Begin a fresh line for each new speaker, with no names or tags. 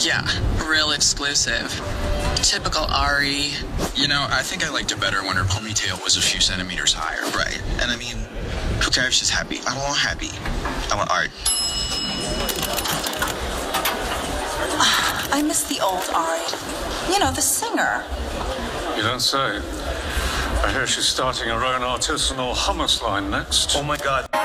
Yeah, real exclusive. Typical Ari.
You know, I think I liked it better when her ponytail was a few centimeters higher.
Right. And I mean, who cares if she's happy? I don't want happy. I want art.
I miss the old Ari. You know, the singer.
You don't say. I hear she's starting her own artisanal hummus line next.
Oh my God.